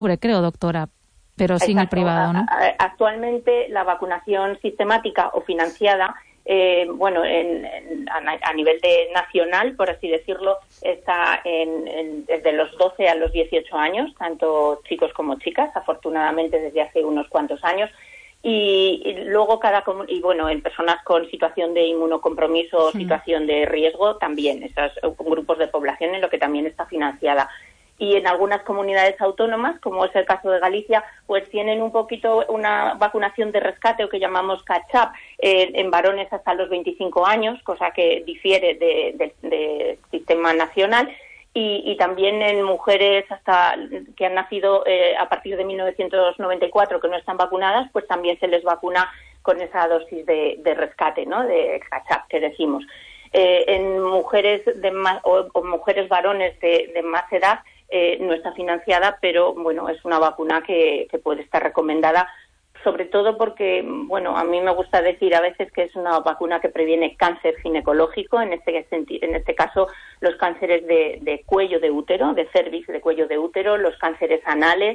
creo, doctora, pero sin el privado, ¿no? Actualmente la vacunación sistemática o financiada, a nivel nacional, por así decirlo, está desde los 12 a los 18 años, tanto chicos como chicas, afortunadamente desde hace unos cuantos años. Y luego en personas con situación de inmunocompromiso o situación de riesgo también, esos grupos de población en lo que también está financiada. Y en algunas comunidades autónomas, como es el caso de Galicia, pues tienen un poquito una vacunación de rescate o que llamamos catch-up en varones hasta los 25 años, cosa que difiere del sistema nacional. Y también en mujeres hasta que han nacido a partir de 1994 que no están vacunadas, pues también se les vacuna con esa dosis de rescate, ¿no? De catch-up que decimos. En mujeres o mujeres varones de más edad no está financiada, pero bueno, es una vacuna que puede estar recomendada, sobre todo porque, a mí me gusta decir a veces que es una vacuna que previene cáncer ginecológico, en este caso los cánceres de cuello de útero, de cervix de cuello de útero, los cánceres anales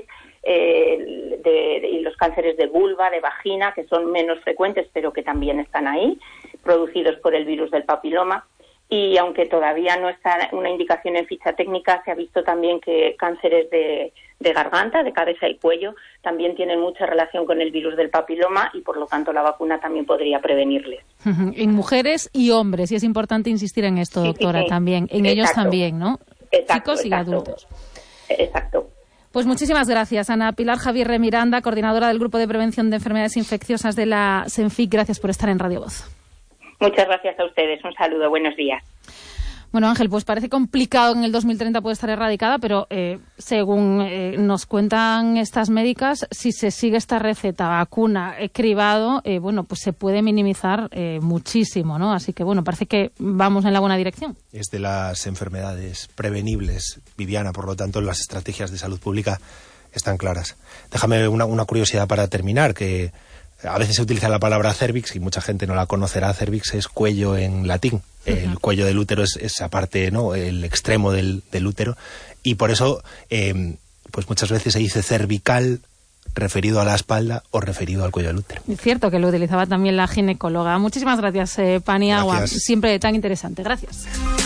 y los cánceres de vulva, de vagina, que son menos frecuentes pero que también están ahí, producidos por el virus del papiloma. Y aunque todavía no está una indicación en ficha técnica, se ha visto también que cánceres de garganta, de cabeza y cuello, también tienen mucha relación con el virus del papiloma y por lo tanto la vacuna también podría prevenirles. En mujeres y hombres, y es importante insistir en esto, doctora, sí. También. En ellos también, ¿no? Chicos y adultos. Exacto. Pues muchísimas gracias, Ana Pilar Javier Miranda, coordinadora del Grupo de Prevención de Enfermedades Infecciosas de la SENFIC. Gracias por estar en Radio Voz. Muchas gracias a ustedes. Un saludo. Buenos días. Bueno, Ángel, pues parece complicado en el 2030 puede estar erradicada, pero según nos cuentan estas médicas, si se sigue esta receta, vacuna, cribado, pues se puede minimizar muchísimo, ¿no? Así que, parece que vamos en la buena dirección. Es de las enfermedades prevenibles, Viviana, por lo tanto, las estrategias de salud pública están claras. Déjame una curiosidad para terminar, que a veces se utiliza la palabra cervix y mucha gente no la conocerá. Cervix es cuello en latín. El cuello del útero es esa parte, ¿no? El extremo del útero. Y por eso, pues muchas veces se dice cervical referido a la espalda o referido al cuello del útero. Es cierto que lo utilizaba también la ginecóloga. Muchísimas gracias, Paniagua. Gracias. Siempre tan interesante. Gracias.